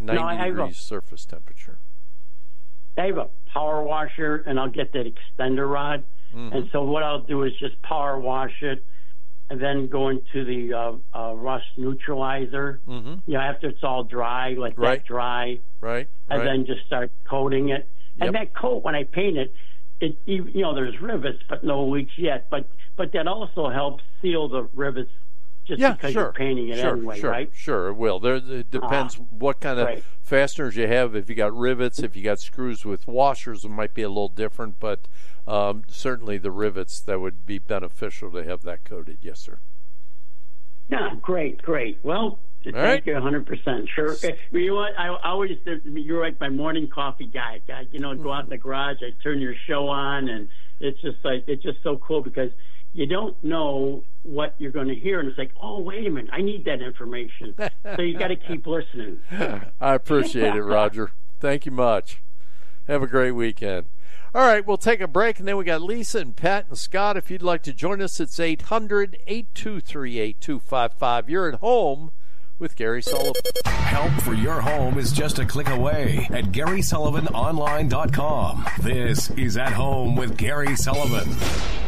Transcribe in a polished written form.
90 degrees surface temperature. I have a power washer, and I'll get that extender rod. Mm-hmm. And so what I'll do is just power wash it, and then go into the rust neutralizer. Mm-hmm. After it's all dry, that dry. Right. And then just start coating it. And that coat, when I paint it, there's rivets, but no leaks yet. But that also helps seal the rivets because you're painting it anyway, right? Sure, it will. It depends what kind of fasteners you have. If you got rivets, if you got screws with washers, it might be a little different. But certainly the rivets, that would be beneficial to have that coated. Yes, sir. Yeah, great. Well, thank you 100%. Sure. You know what? You're like my morning coffee guy. Go out in the garage, I turn your show on, and it's just so cool because you don't know what you're going to hear, and it's like, oh, wait a minute, I need that information. So you got to keep listening. I appreciate it, Roger. Thank you much. Have a great weekend. All right, we'll take a break, and then we got Lisa and Pat and Scott. If you'd like to join us, it's 800-823-8255. You're at home with Gary Sullivan. Help for your home is just a click away at GarySullivanOnline.com. This is At Home with Gary Sullivan.